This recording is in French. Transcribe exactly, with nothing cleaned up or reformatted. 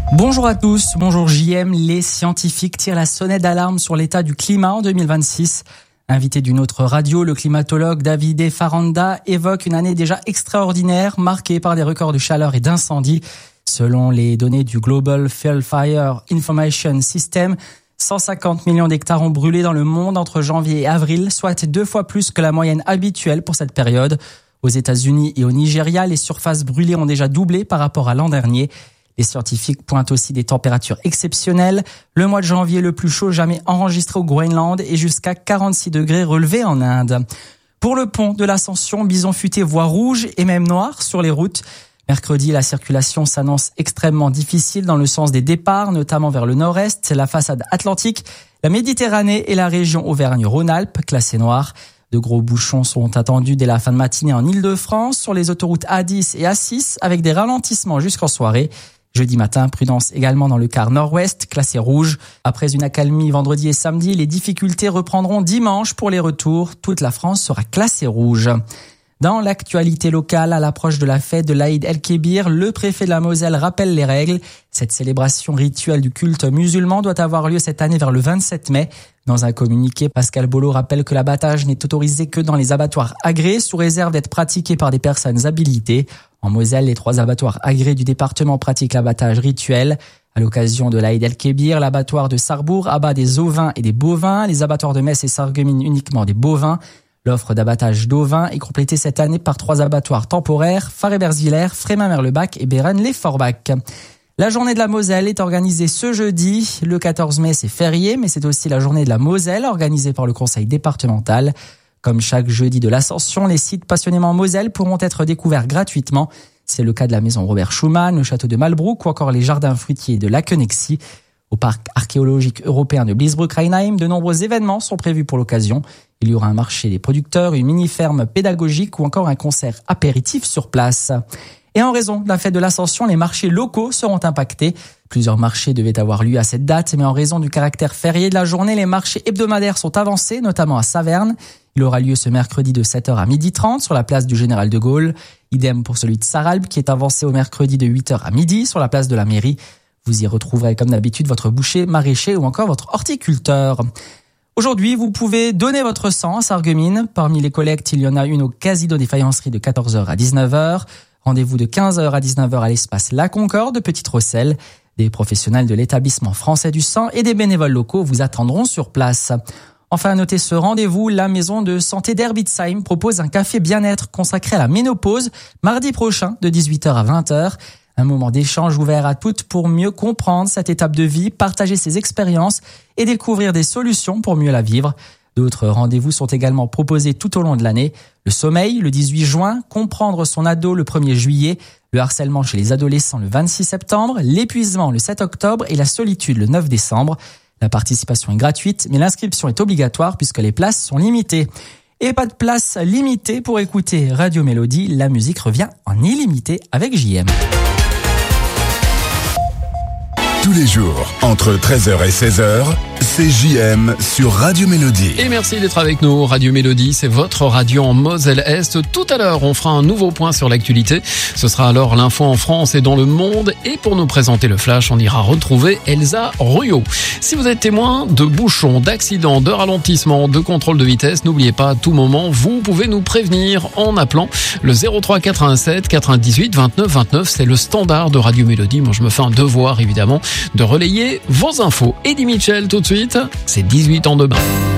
Bonjour à tous, bonjour J M. Les scientifiques tirent la sonnette d'alarme sur l'état du climat en deux mille vingt-six. Invité d'une autre radio, le climatologue Davide Faranda évoque une année déjà extraordinaire, marquée par des records de chaleur et d'incendie. Selon les données du Global Field Fire Information System, cent cinquante millions d'hectares ont brûlé dans le monde entre janvier et avril, soit deux fois plus que la moyenne habituelle pour cette période. Aux États-Unis et au Nigeria, les surfaces brûlées ont déjà doublé par rapport à l'an dernier. Les scientifiques pointent aussi des températures exceptionnelles. Le mois de janvier le plus chaud jamais enregistré au Groenland et jusqu'à quarante-six degrés relevés en Inde. Pour le pont de l'Ascension, Bison Futé voit rouge et même noir sur les routes. Mercredi, la circulation s'annonce extrêmement difficile dans le sens des départs, notamment vers le nord-est, la façade atlantique, la Méditerranée et la région Auvergne-Rhône-Alpes, classée noire. De gros bouchons sont attendus dès la fin de matinée en Île-de-France, sur les autoroutes A dix et A six, avec des ralentissements jusqu'en soirée. Jeudi matin, prudence également dans le quart nord-ouest, classé rouge. Après une accalmie vendredi et samedi, les difficultés reprendront dimanche pour les retours. Toute la France sera classée rouge. Dans l'actualité locale, à l'approche de la fête de l'Aïd el-Kébir, le préfet de la Moselle rappelle les règles. Cette célébration rituelle du culte musulman doit avoir lieu cette année vers le vingt-sept mai. Dans un communiqué, Pascal Bolo rappelle que l'abattage n'est autorisé que dans les abattoirs agréés, sous réserve d'être pratiqué par des personnes habilitées. En Moselle, les trois abattoirs agréés du département pratiquent l'abattage rituel. À l'occasion de l'Aïd el-Kébir, l'abattoir de Sarrebourg abat des ovins et des bovins, les abattoirs de Metz et Sarreguemines uniquement des bovins. L'offre d'abattage d'ovins est complétée cette année par trois abattoirs temporaires, Far-Ebersviller, Frémin-Merlebach et Bérennes-les-Forbach. La journée de la Moselle est organisée ce jeudi. Le quatorze mai, c'est férié, mais c'est aussi la journée de la Moselle organisée par le conseil départemental. Comme chaque jeudi de l'Ascension, les sites passionnément Moselle pourront être découverts gratuitement. C'est le cas de la maison Robert Schumann, le château de Malbrouck ou encore les jardins fruitiers de Laquenexy. Au parc archéologique européen de Bliesbruck-Rheinheim, de nombreux événements sont prévus pour l'occasion. Il y aura un marché des producteurs, une mini-ferme pédagogique ou encore un concert apéritif sur place. Et en raison de la fête de l'Ascension, les marchés locaux seront impactés. Plusieurs marchés devaient avoir lieu à cette date, mais en raison du caractère férié de la journée, les marchés hebdomadaires sont avancés, notamment à Saverne. Il aura lieu ce mercredi de sept heures à midi trente sur la place du Général de Gaulle. Idem pour celui de Sarralbe qui est avancé au mercredi de huit heures à midi sur la place de la mairie. Vous y retrouverez comme d'habitude votre boucher, maraîcher ou encore votre horticulteur. Aujourd'hui, vous pouvez donner votre sang à Sarreguemines. Parmi les collectes, il y en a une au Casino des Faïenceries de quatorze heures à dix-neuf heures. Rendez-vous de quinze heures à dix-neuf heures à l'espace La Concorde de Petite-Rosselle. Des professionnels de l'établissement français du sang et des bénévoles locaux vous attendront sur place. Enfin, notez ce rendez-vous, la maison de santé d'Herbitzheim propose un café bien-être consacré à la ménopause mardi prochain de dix-huit heures à vingt heures. Un moment d'échange ouvert à toutes pour mieux comprendre cette étape de vie, partager ses expériences et découvrir des solutions pour mieux la vivre. D'autres rendez-vous sont également proposés tout au long de l'année. Le sommeil, le dix-huit juin, comprendre son ado le premier juillet, le harcèlement chez les adolescents le vingt-six septembre, l'épuisement le sept octobre et la solitude le neuf décembre. La participation est gratuite, mais l'inscription est obligatoire puisque les places sont limitées. Et pas de place limitée pour écouter Radio Mélodie, la musique revient en illimité avec J M. Tous les jours, entre treize heures et seize heures, c'est J M sur Radio Mélodie. Et merci d'être avec nous. Radio Mélodie, c'est votre radio en Moselle-Est. Tout à l'heure, on fera un nouveau point sur l'actualité. Ce sera alors l'info en France et dans le monde. Et pour nous présenter le flash, on ira retrouver Elsa Royot. Si vous êtes témoin de bouchons, d'accidents, de ralentissements, de contrôle de vitesse, n'oubliez pas, à tout moment, vous pouvez nous prévenir en appelant le zéro trois quatre-vingt-sept quatre-vingt-dix-huit vingt-neuf vingt-neuf. C'est le standard de Radio Mélodie. Moi, je me fais un devoir, évidemment, de relayer vos infos. Eddie Mitchell, tout de suite, c'est dix-huit ans de bain.